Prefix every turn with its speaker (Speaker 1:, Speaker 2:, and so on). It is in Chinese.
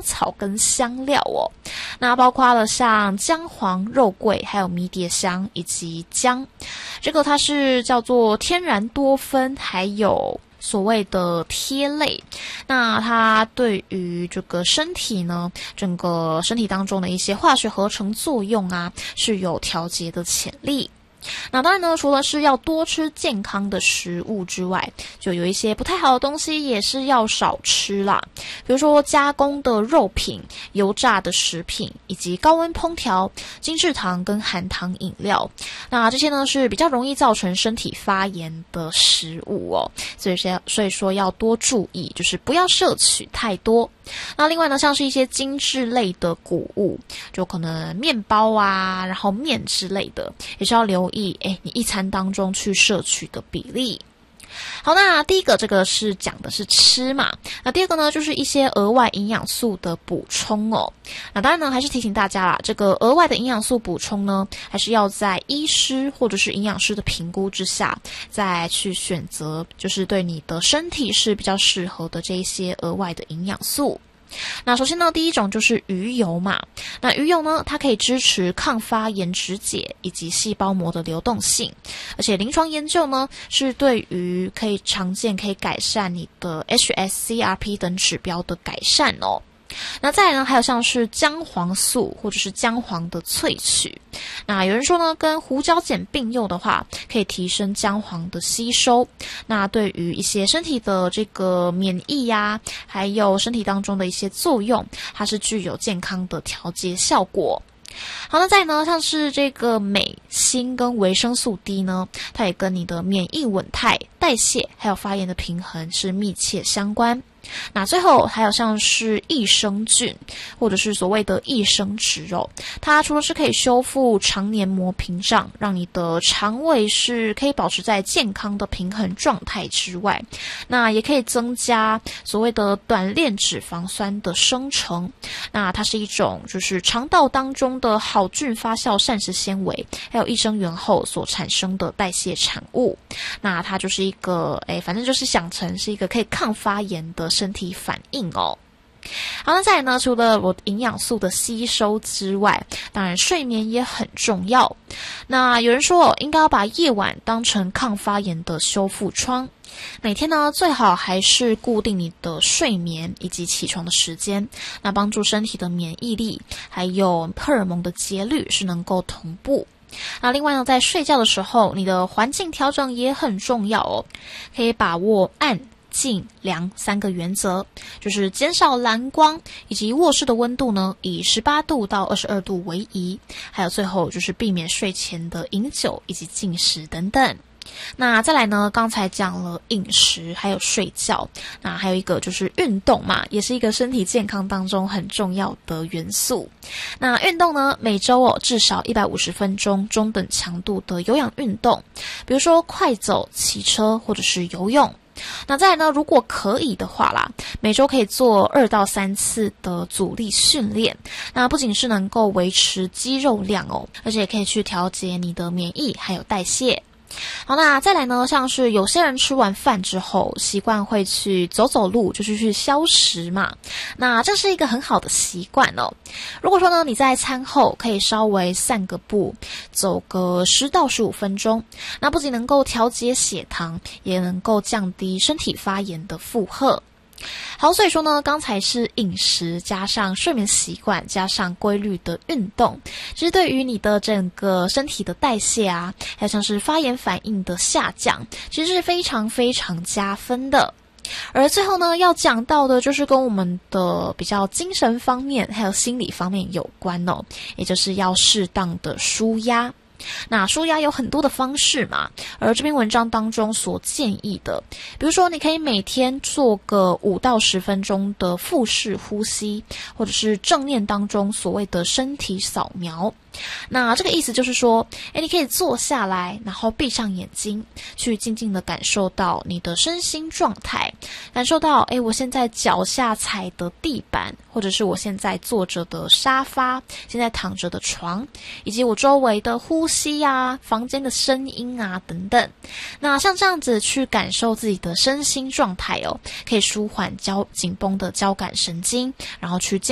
Speaker 1: 草跟香料哦。那包括了像姜黄、肉桂，还有迷迭香以及姜。这个它是叫做天然多酚，还有所谓的萜类，那它对于这个身体呢，整个身体当中的一些化学合成作用啊，是有调节的潜力。那当然呢，除了是要多吃健康的食物之外，就有一些不太好的东西也是要少吃啦。比如说加工的肉品、油炸的食品，以及高温烹调、精制糖跟含糖饮料。那这些呢是比较容易造成身体发炎的食物哦，所以说要多注意，就是不要摄取太多。那另外呢，像是一些精致类的谷物，就可能面包啊，然后面之类的，也是要留意，你一餐当中去摄取的比例。好，那第一个这个是讲的是吃嘛，那第二个呢就是一些额外营养素的补充哦。那当然呢还是提醒大家啦，这个额外的营养素补充呢，还是要在医师或者是营养师的评估之下，再去选择就是对你的身体是比较适合的这一些额外的营养素。那首先呢，第一种就是鱼油嘛。那鱼油呢，它可以支持抗发炎止解以及细胞膜的流动性，而且临床研究呢是对于常见可以改善你的 HSCRP 等指标的改善哦。那再来呢，还有像是姜黄素或者是姜黄的萃取。那有人说呢，跟胡椒碱并用的话，可以提升姜黄的吸收。那对于一些身体的这个免疫呀，还有身体当中的一些作用，它是具有健康的调节效果。好，那再来呢，像是这个镁、锌跟维生素 D 呢，它也跟你的免疫稳态、代谢还有发炎的平衡是密切相关。那最后还有像是益生菌或者是所谓的益生值哦，它除了是可以修复肠黏膜屏障，让你的肠胃是可以保持在健康的平衡状态之外，那也可以增加所谓的短链脂肪酸的生成。那它是一种就是肠道当中的好菌发酵膳食纤维还有益生元后所产生的代谢产物。那它就是一个反正就是想成是一个可以抗发炎的身体反应哦。好，那再来呢，除了我营养素的吸收之外，当然睡眠也很重要。那有人说应该要把夜晚当成抗发炎的修复窗。每天呢，最好还是固定你的睡眠以及起床的时间，那帮助身体的免疫力还有荷尔蒙的节律是能够同步。那另外呢，在睡觉的时候，你的环境调整也很重要哦，可以把握暗、静、凉3个原则，就是减少蓝光，以及卧室的温度呢以18度到22度为宜，还有最后就是避免睡前的饮酒以及进食等等。那再来呢，刚才讲了饮食还有睡觉，那还有一个就是运动嘛，也是一个身体健康当中很重要的元素。那运动呢，每周至少150分钟中等强度的有氧运动，比如说快走、骑车或者是游泳。那再来呢，如果可以的话啦，每周可以做2到3次的阻力训练。那不仅是能够维持肌肉量哦，而且也可以去调节你的免疫还有代谢。好，那再来呢，像是有些人吃完饭之后习惯会去走走路，就是去消食嘛，那这是一个很好的习惯哦。如果说呢，你在餐后可以稍微散个步，走个10到15分钟，那不仅能够调节血糖，也能够降低身体发炎的负荷。好，所以说呢，刚才是饮食加上睡眠习惯加上规律的运动，其实对于你的整个身体的代谢啊，还有像是发炎反应的下降，其实是非常非常加分的。而最后呢，要讲到的就是跟我们的比较精神方面还有心理方面有关哦，也就是要适当的舒压。那舒压有很多的方式嘛，而这篇文章当中所建议的，比如说你可以每天做个5到10分钟的腹式呼吸，或者是正念当中所谓的身体扫描。那这个意思就是说，你可以坐下来，然后闭上眼睛，去静静的感受到你的身心状态，感受到我现在脚下踩的地板，或者是我现在坐着的沙发，现在躺着的床，以及我周围的呼吸啊，房间的声音啊等等。那像这样子去感受自己的身心状态哦，可以舒缓紧绷的交感神经，然后去